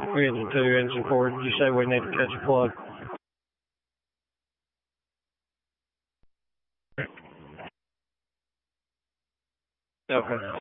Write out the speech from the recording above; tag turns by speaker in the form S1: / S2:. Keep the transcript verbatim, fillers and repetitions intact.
S1: engine two, engine four. Did you say we need to catch a plug? Okay.